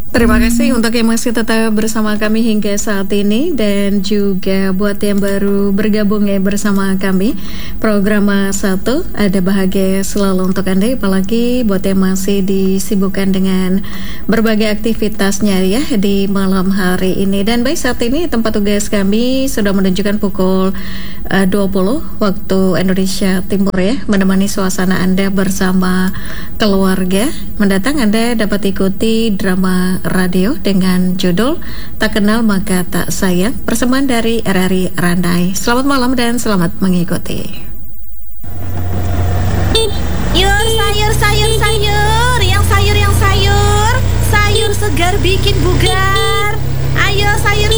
Terima kasih untuk yang masih tetap bersama kami hingga saat ini, dan juga buat yang baru bergabung bersama kami. Program 1 ada bahagia selalu untuk Anda, apalagi buat yang masih disibukkan dengan berbagai aktivitasnya ya di malam hari ini. Dan baik, saat ini tempat tugas kami sudah menunjukkan pukul 20 waktu Indonesia Timur ya, menemani suasana Anda bersama keluarga. Mendatang Anda dapat ikuti drama radio dengan judul Tak Kenal Maka Tak Sayang, persembahan dari RRI Randai. Selamat malam dan selamat mengikuti. Sayur, sayur segar bikin bugar. Ayo sayur.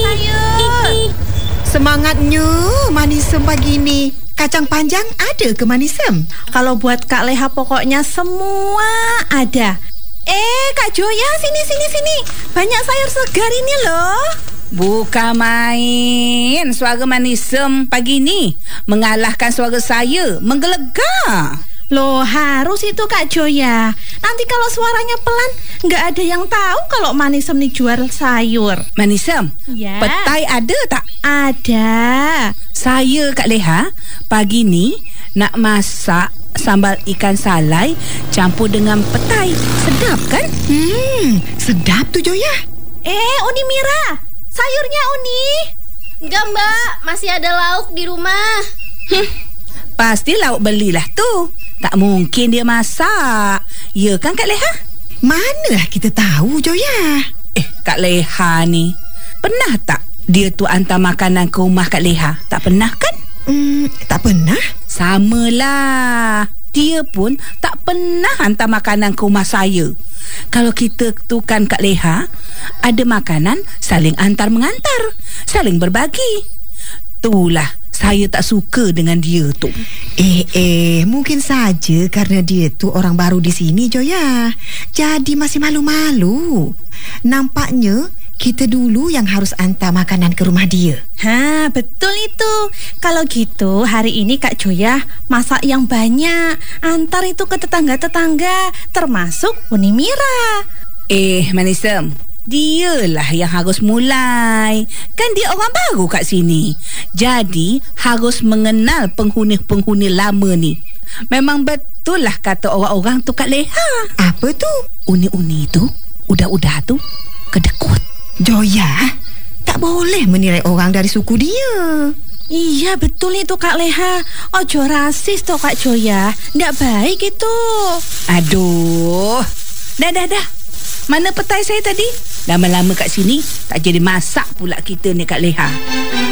Semangatnya manisem pagi ni. Kacang panjang ada ke manisem? Kalau buat Kak Leha pokoknya semua ada. Kak Joya, sini. Banyak sayur segar ini loh. Bukan main. Suara manisem pagi ni mengalahkan suara saya menggelegar. Loh, harus itu Kak Joya. Nanti kalau suaranya pelan, nggak ada yang tahu kalau manisem nih jual sayur. Manisem, Ya. petai ada tak? Ada. Saya Kak Leha pagi ni nak masak sambal ikan salai campur dengan petai. Sedap kan? Sedap tu Joya. Uni Mira, sayurnya Uni. Enggak Mbak, masih ada lauk di rumah. Pasti lauk belilah tu. Tak mungkin dia masak. Ya kan Kak Leha? Manalah kita tahu Joya. Kak Leha ni, pernah tak dia tu hantar makanan ke rumah Kak Leha? Tak pernah kan? Tak pernah. Samalah. Dia pun tak pernah hantar makanan ke rumah saya. Kalau kita tu kan Kak Leha, ada makanan saling antar-mengantar, saling berbagi. Itulah saya tak suka dengan dia tu. Mungkin saja karena dia tu orang baru di sini Joya. Jadi masih malu-malu. Nampaknya kita dulu yang harus hantar makanan ke rumah dia. Betul itu. Kalau gitu hari ini Kak Joya masak yang banyak, antar itu ke tetangga-tetangga, termasuk Uni Mira. Manisem, dialah yang harus mulai. Kan dia orang baru kat sini. Jadi harus mengenal penghuni-penghuni lama ni. Memang betul lah kata orang-orang tu Kak Leha. Apa tu? Uni-uni tu, udah-udah tu kedekut. Joya, tak boleh menilai orang dari suku dia. Iya betul itu Kak Leha. Ojo rasis toh Kak Joya. Nggak baik itu. Aduh. Dah. Mana petai saya tadi? Lama-lama kat sini tak jadi masak pula kita ni Kak Leha.